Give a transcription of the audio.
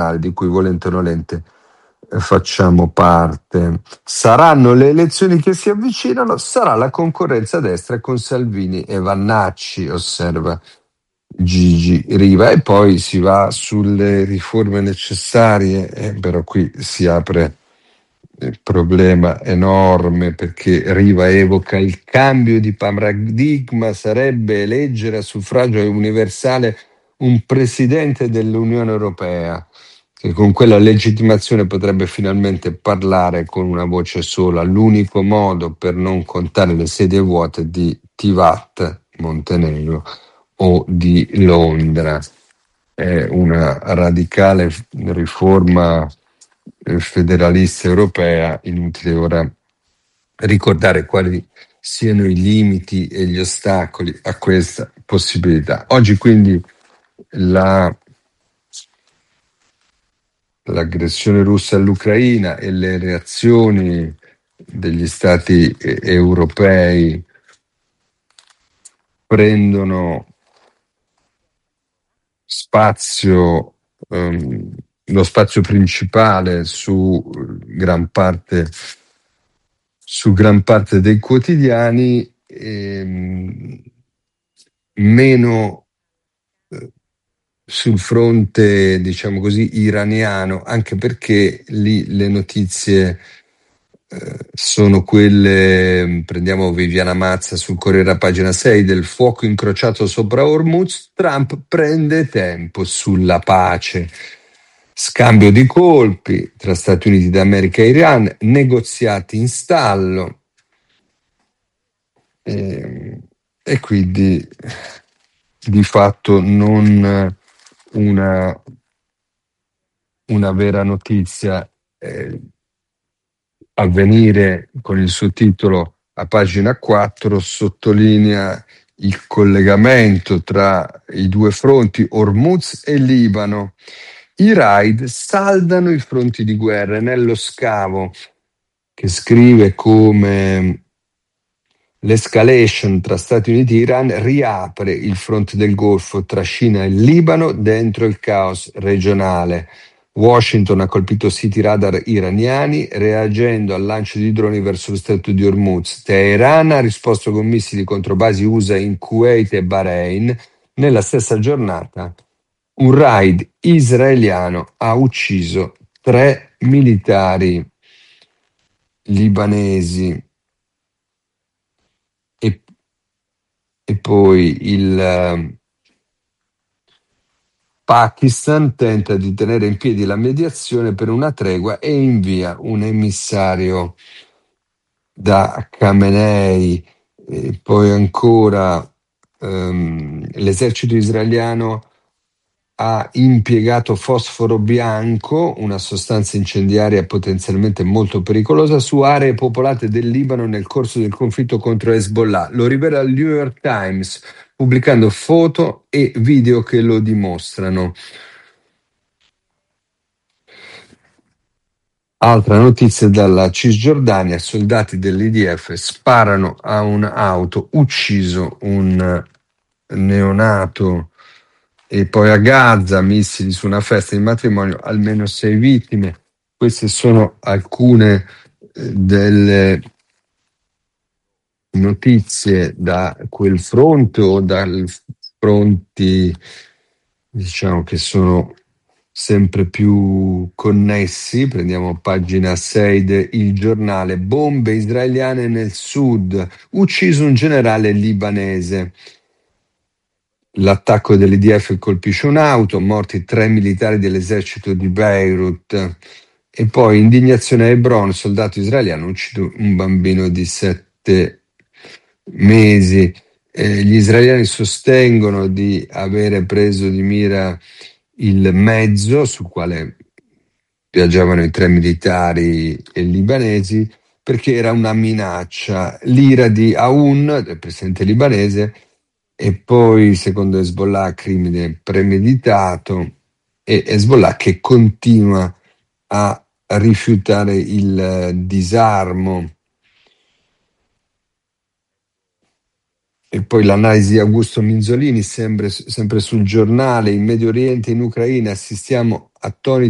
di cui volente o nolente facciamo parte. Saranno le elezioni che si avvicinano, sarà la concorrenza a destra con Salvini e Vannacci, osserva Gigi Riva, e poi si va sulle riforme necessarie, però qui si apre il problema enorme perché Riva evoca il cambio di paradigma, sarebbe eleggere a suffragio universale un presidente dell'Unione Europea che con quella legittimazione potrebbe finalmente parlare con una voce sola. L'unico modo per non contare le sedie vuote di Tivat, Montenegro, o di Londra. È una radicale riforma federalista europea. Inutile ora ricordare quali siano i limiti e gli ostacoli a questa possibilità. Oggi quindi l'aggressione russa all'Ucraina e le reazioni degli stati europei prendono spazio, lo spazio principale su gran parte dei quotidiani, meno sul fronte, diciamo così, iraniano, anche perché lì le notizie sono quelle. Prendiamo Viviana Mazza sul Corriere a pagina 6, del fuoco incrociato sopra Hormuz, Trump prende tempo sulla pace. Scambio di colpi tra Stati Uniti d'America e Iran, negoziati in stallo, e quindi di fatto non una vera notizia. Avvenire, con il suo titolo a pagina 4, sottolinea il collegamento tra i due fronti, Hormuz e Libano. I raid saldano i fronti di guerra. Nello Scavo, che scrive come l'escalation tra Stati Uniti e Iran riapre il fronte del Golfo tra Cina e Libano dentro il caos regionale. Washington ha colpito siti radar iraniani reagendo al lancio di droni verso lo stretto di Hormuz. Teheran ha risposto con missili contro basi USA in Kuwait e Bahrain. Nella stessa giornata un raid israeliano ha ucciso 3 militari libanesi. E poi il Pakistan tenta di tenere in piedi la mediazione per una tregua e invia un emissario da Khamenei. E poi ancora l'esercito israeliano ha impiegato fosforo bianco, una sostanza incendiaria potenzialmente molto pericolosa, su aree popolate del Libano nel corso del conflitto contro Hezbollah. Lo rivela il New York Times, pubblicando foto e video che lo dimostrano. Altra notizia dalla Cisgiordania: soldati dell'IDF sparano a un'auto, ucciso un neonato. E poi a Gaza, missili su una festa di matrimonio, almeno 6 vittime. Queste sono alcune delle notizie da quel fronte o dai fronti, diciamo, che sono sempre più connessi. Prendiamo pagina 6 del Il Giornale. Bombe israeliane nel sud, ucciso un generale libanese. L'attacco dell'IDF colpisce un'auto, morti 3 militari dell'esercito di Beirut. E poi indignazione a Hebron, soldato israeliano uccide un bambino di 7 mesi. Gli israeliani sostengono di avere preso di mira il mezzo sul quale viaggiavano i 3 militari libanesi, perché era una minaccia. L'ira di Aoun, del presidente libanese, e poi, secondo Hezbollah, crimine premeditato, e Hezbollah che continua a rifiutare il disarmo. E poi l'analisi di Augusto Minzolini, sempre sul Giornale: in Medio Oriente e in Ucraina assistiamo attoniti